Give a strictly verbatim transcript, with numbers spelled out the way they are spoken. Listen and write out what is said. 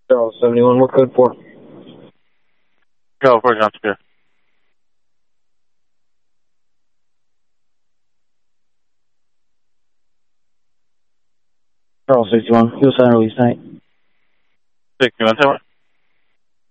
Charles seventy-one, what code for? Go for John Spear. Charles sixty-one, fuel sign release night. sixty-one, Tower.